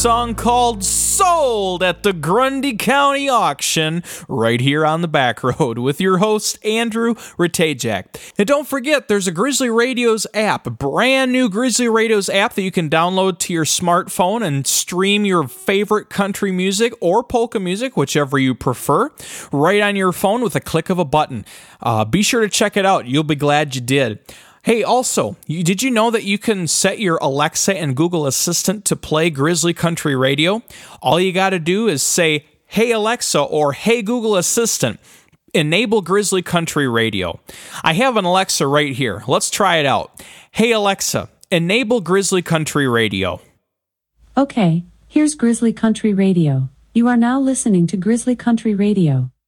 song called Sold at the Grundy County Auction right here on the back road with your host, Andrew Ratajak. And don't forget, there's a Grizzly Radios app, a brand new Grizzly Radios app that you can download to your smartphone and stream your favorite country music or polka music, whichever you prefer, right on your phone with a click of a button. Be sure to check it out. You'll be glad you did. Hey, also, did you know that you can set your Alexa and Google Assistant to play Grizzly Country Radio? All you got to do is say, "Hey Alexa," or "Hey Google Assistant, enable Grizzly Country Radio." I have an Alexa right here. Let's try it out. "Hey Alexa, enable Grizzly Country Radio." Okay, here's Grizzly Country Radio. You are now listening to Grizzly Country Radio.